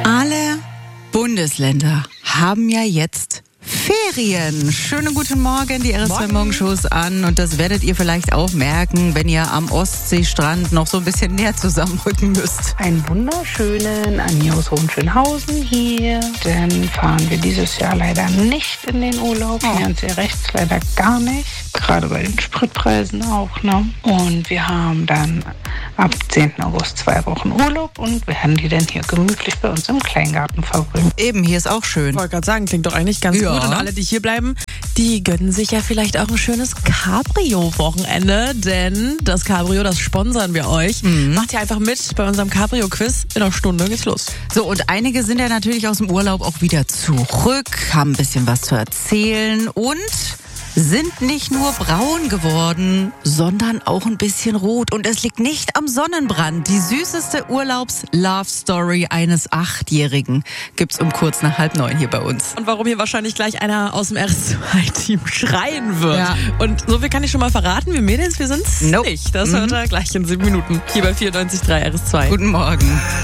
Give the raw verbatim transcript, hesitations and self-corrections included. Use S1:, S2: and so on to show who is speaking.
S1: Alle Bundesländer haben ja jetzt Ferien. Schönen guten Morgen, die R S zwei Morgenshows an. Und das werdet ihr vielleicht auch merken, wenn ihr am Ostseestrand noch so ein bisschen näher zusammenrücken müsst.
S2: Einen wunderschönen Anja aus Hohenschönhausen hier. Denn fahren wir dieses Jahr leider nicht in den Urlaub.
S1: Oh.
S2: Ganz ihr rechts leider gar nicht. Gerade bei den Spritpreisen auch, ne? Und wir haben dann ab zehnten August zwei Wochen Urlaub und werden die dann hier gemütlich bei uns im Kleingarten verbringen.
S1: Eben, hier ist auch schön.
S3: Ich wollte gerade sagen, klingt doch eigentlich ganz
S1: Ja.
S3: gut. Und alle, die hier bleiben, die gönnen sich ja vielleicht auch ein schönes Cabrio-Wochenende. Denn das Cabrio, das sponsern wir euch.
S1: Mhm.
S3: Macht ihr einfach mit bei unserem Cabrio-Quiz. In einer Stunde geht's los.
S1: So, und einige sind ja natürlich aus dem Urlaub auch wieder zurück, haben ein bisschen was zu erzählen und sind nicht nur braun geworden, sondern auch ein bisschen rot. Und es liegt nicht am Sonnenbrand. Die süßeste Urlaubs-Love-Story eines Achtjährigen gibt's um kurz nach halb neun hier bei uns.
S3: Und warum hier wahrscheinlich gleich einer aus dem R S zwei Team schreien wird.
S1: Ja.
S3: Und so viel kann ich schon mal verraten. Wir Mädels, wir sind's
S1: Nope.
S3: nicht. Das
S1: Mhm.
S3: hört er gleich in sieben Minuten. Hier bei vierundneunzig Komma drei R S zwei.
S1: Guten Morgen.